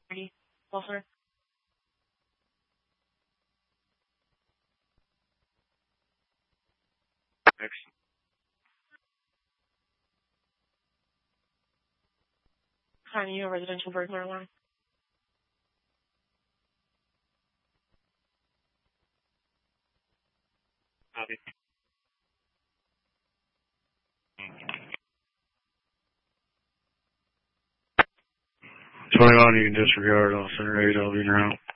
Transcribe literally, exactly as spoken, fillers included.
Ready? Well, sir. Next. Finding you a residential burglar alarm. Copy. twenty-one, you can disregard all center eight, I'll be around.